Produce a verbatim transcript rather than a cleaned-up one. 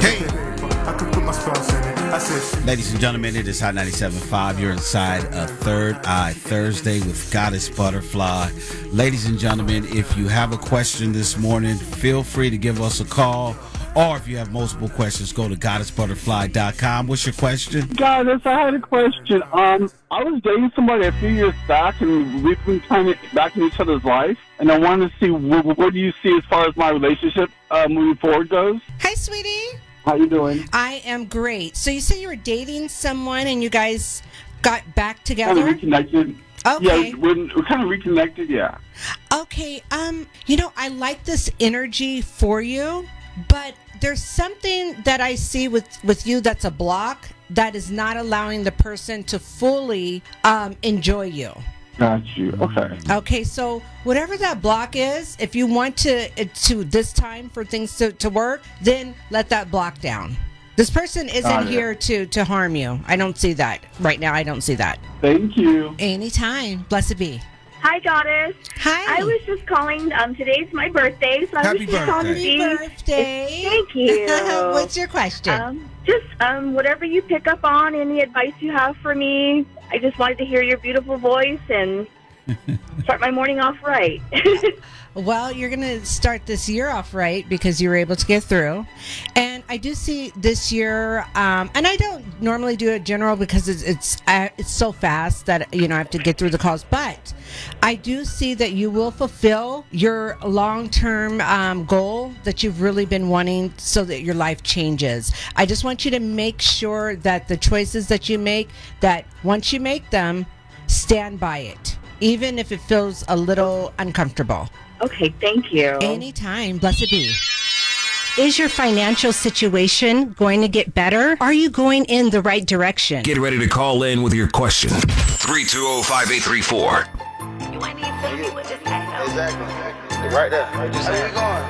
Hey. Ladies and gentlemen, it is Hot ninety-seven point five. You're inside a Third Eye Thursday with Goddess Butterfly. Ladies and gentlemen, if you have a question this morning, feel free to give us a call. Or if you have multiple questions, go to goddess butterfly dot com. What's your question? Goddess, I had a question. Um, I was dating somebody a few years back, and we've been kind of back in each other's life. And I wanted to see what, what do you see as far as my relationship uh, moving forward goes. Hi, sweetie. How you doing? I am great. So you said you were dating someone, and you guys got back Kind together? of reconnected. Okay. Yeah, we're, we're kind of reconnected. Yeah. Okay. Um, you know, I like this energy for you, but there's something that I see with, with you that's a block that is not allowing the person to fully um, enjoy you. Got you. Okay. Okay, so whatever that block is, if you want to to this time for things to, to work, then let that block down. This person isn't Got it. here to, to harm you. I don't see that. Right now, I don't see that. Thank you. Anytime. Blessed be. Hi, Goddess. Hi. I was just calling. Um, today's my birthday, so I Happy was just calling to birthday. see. Happy birthday. Thank you. What's your question? Um, just um, whatever you pick up on, any advice you have for me. I just wanted to hear your beautiful voice and start my morning off right. Well, you're going to start this year off right because you were able to get through. And I do see this year, um, and I don't normally do it general because it's it's, uh, it's so fast that, you know, I have to get through the calls. But I do see that you will fulfill your long-term um, goal that you've really been wanting so that your life changes. I just want you to make sure that the choices that you make, that once you make them, stand by it, even if it feels a little uncomfortable. Okay, thank you. Anytime. Blessed be. Is your financial situation going to get better? Are you going in the right direction? Get ready to call in with your question. three two zero, five eight three four. You might need somebody with this title. Exactly. Right there. Right, just where you going?